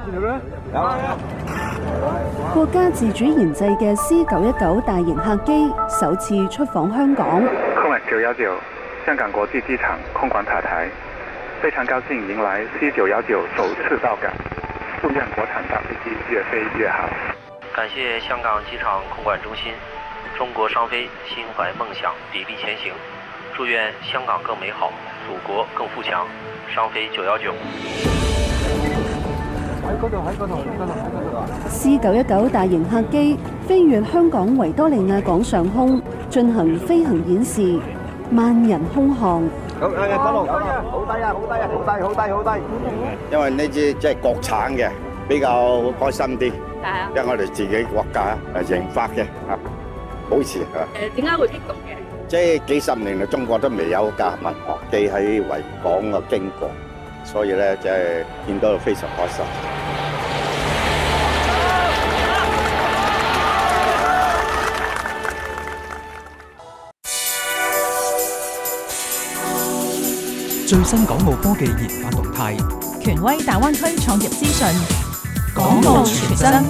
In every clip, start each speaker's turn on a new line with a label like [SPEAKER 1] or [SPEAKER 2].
[SPEAKER 1] 國家自主研製嘅 C919 大型客機首次出訪香港。
[SPEAKER 2] 空管919香港國際機場空管塔台，非常高興迎來 C919首次到港，祝願國產大飛機越飛越好。
[SPEAKER 3] 感謝香港機場空管中心，中國商飛心懷夢想，砥礪前行。祝願香港更美好，祖國更富強。商飛919。
[SPEAKER 1] C919 大型客機飛越香港維多利亞港上空，進行飛行演示，萬人空巷。
[SPEAKER 4] 好低啊！好低！因為呢支即係國產嘅，比較開心啲。因為我哋自己國家研發嘅保持
[SPEAKER 5] 點解會激動嘅？
[SPEAKER 4] 即係幾十年嚟，中國都未有架民航機喺維港嘅經過，所以咧即係見到非常開心。
[SPEAKER 6] 最新港澳科技研發動態，
[SPEAKER 7] 權威大灣區創業資訊，
[SPEAKER 6] 港澳全真。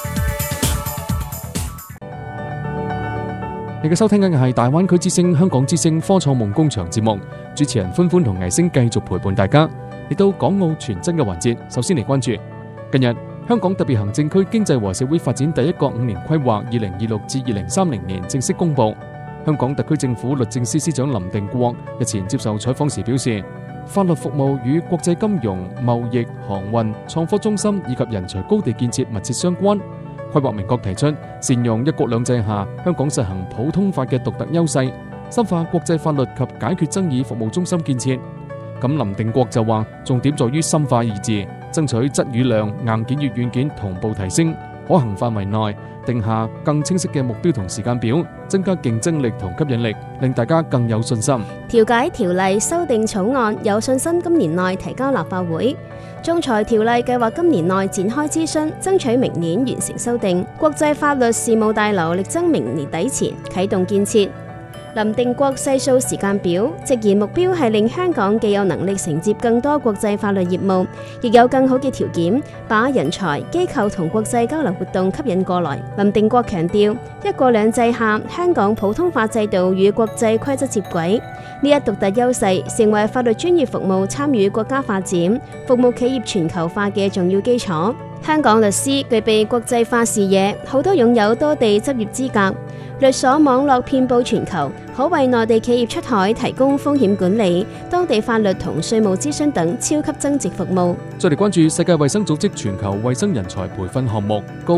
[SPEAKER 8] 你嘅收聽緊嘅係大灣區之聲、香港之聲科創夢工場節目，主持人歡歡同藝星繼續陪伴大家。嚟到港澳全真嘅環節，首先嚟關注近日香港特別行政區經濟和社會發展第一個5年規劃2026至2030年正式公布。香港特區政府律政司司長林定國日前接受採訪時表示，法律服務與國際金融、貿易、航運、創科中心以及人才高地建設密切相關。規劃明確提出，善用一國兩制下香港實行普通法嘅獨特優勢，深化國際法律及解決爭議服務中心建設。咁林定國就話，重點在於深化二字，爭取質與量、硬件與軟件同步提升，可行範圍內定下更清晰嘅目標同時間表，增加競爭力同吸引力，令大家更有信心。
[SPEAKER 9] 調解條例修訂草案有信心今年內提交立法會。仲裁條例計劃今年內展開諮詢，爭取明年完成修訂。國際法律事務大樓力爭明年底前啟動建設。林定國細數時間表，直言目標係令香港既有能力承接更多國際法律業務，亦有更好嘅條件把人才、機構同國際交流活動吸引過來。林定國強調，一國兩制下香港普通法制度與國際規則接軌，呢一獨特優勢成為法律專業服務參與國家發展、服務企業全球化嘅重要基礎。香港律師具備國際化視野，好多擁有多地執業資格，律所網絡遍佈全球，可為內地企業出海提供風險管理、當地法律同稅務諮詢等超級增值服務。
[SPEAKER 8] 再嚟關注世界衛生組織全球衛生人才培訓項目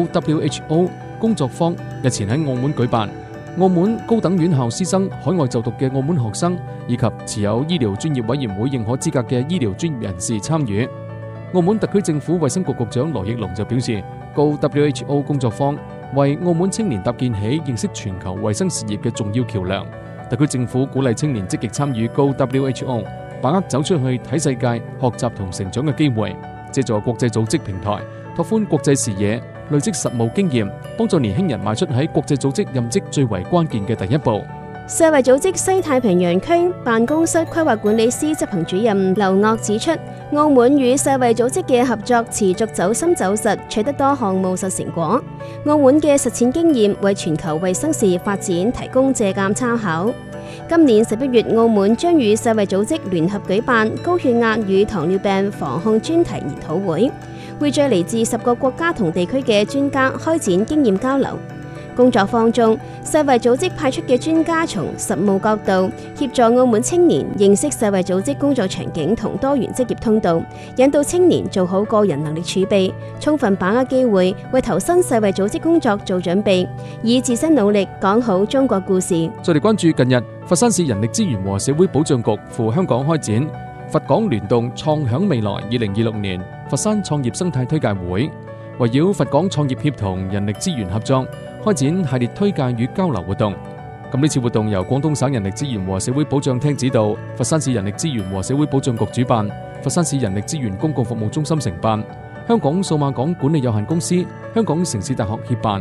[SPEAKER 8] GoWHO 工作坊日前喺澳門舉辦，澳門高等院校師生、海外就讀嘅澳門學生以及持有醫療專業委員會認可資格嘅醫療專業人士參與。澳門特區政府衛生局局長羅奕龍就表示，GoWHO 工作坊為澳門青年搭建起認識全球衛生事業嘅重要橋樑。特區政府鼓勵青年積極參與 GoWHO， 把握走出去睇世界、學習同成長嘅機會，借助國際組織平台拓寬國際視野，累積實務經驗，幫助年輕人邁出喺國際組織任職最為關鍵嘅第一步。
[SPEAKER 9] 世衛組織西太平洋區辦公室規劃管理司執行主任劉岳指出，澳門與世衛組織嘅合作持續走深走實，取得多項務實成果。澳門嘅實踐經驗為全球衛生事業發展提供借鑑參考。今年11月，澳門將與世衛組織聯合舉辦高血壓與糖尿病防控專題研討會，匯聚嚟自10個國家同地區嘅專家開展經驗交流。工作坊中，世衛組織派出嘅專家從實務角度協助澳門青年認識世衛組織工作場景同多元職業通道，引導青年做好個人能力儲備，充分把握機會，為投身世衛組織工作做準備，以自身努力講好中國故事。
[SPEAKER 8] 再嚟關注近日佛山市人力資源和社會保障局赴香港開展佛港聯動創響未來2026年佛山創業生態推介會，圍繞佛港創業協同人力資源合作，開展系列推介與交流活動。咁呢次活動由廣東省人力資源和社會保障廳指導，佛山市人力資源和社會保障局主辦，佛山市人力資源公共服務中心承辦，香港數碼港管理有限公司、香港城市大學協辦。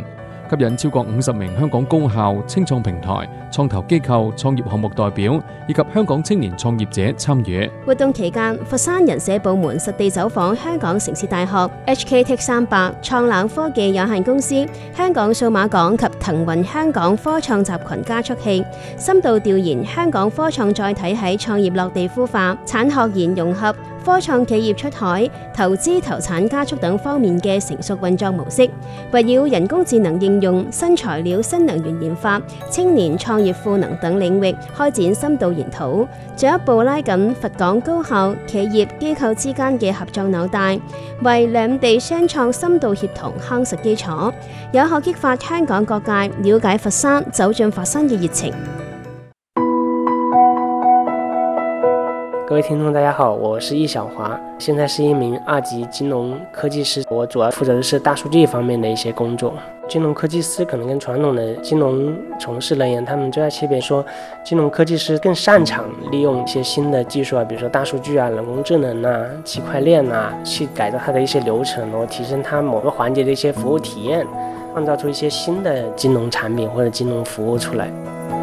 [SPEAKER 8] 吸引超過50名香港高校、青創平台、創投機構、創業項目代表以及香港青年創業者參與。
[SPEAKER 9] 活動期間，佛山人社部門實地走訪香港城市大學、HKTech 300、創冷科技有限公司、香港數碼港及騰雲香港科創集群加速器，深度調研香港科創載體喺創業落地孵化、產學研融合、科創企業出海、投資投產加速等方面嘅成熟運作模式，圍繞人工智能應用、新材料、新能源研發、青年創業賦能等領域開展深度研討，進一步拉緊佛港高校、企業機構之間嘅合作紐帶，為兩地雙創深度協同夯實基礎，有效激發香港各界了解佛山、走進佛山嘅熱情。
[SPEAKER 5] 各位听众大家好，我是易小华，现在是一名2级金融科技师，我主要负责的是大数据方面的一些工作。金融科技师可能跟传统的金融从事人员他们最大区别说，金融科技师更擅长利用一些新的技术啊，比如说大数据啊、人工智能啊、区块链啊，去改造它的一些流程，然后提升它某个环节的一些服务体验，创造出一些新的金融产品或者金融服务出来。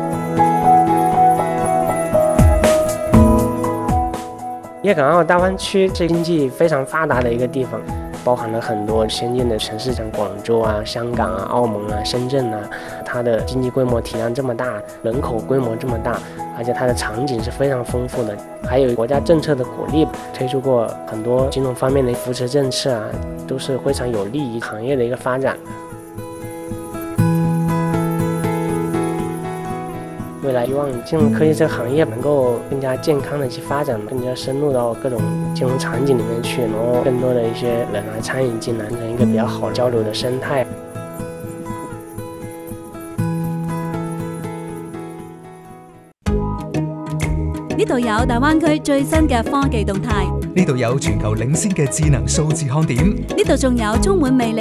[SPEAKER 5] 粤港澳大湾区是经济非常发达的一个地方，包含了很多先进的城市，像广州啊、香港啊、澳门啊、深圳啊，它的经济规模体量这么大，人口规模这么大，而且它的场景是非常丰富的，还有国家政策的鼓励，推出过很多金融方面的扶持政策啊，都是非常有利于行业的一个发展。未来希望金融科技这个行业能够更加健康的去发展，更加深入到各种金融场景里面去，然后更多的一些人来参与进来，成一个比较好交流的生态。
[SPEAKER 10] 呢度有大灣區最新嘅科技動態，
[SPEAKER 6] 呢度有全球領先嘅智能數字看點，
[SPEAKER 10] 呢度仲有充滿魅力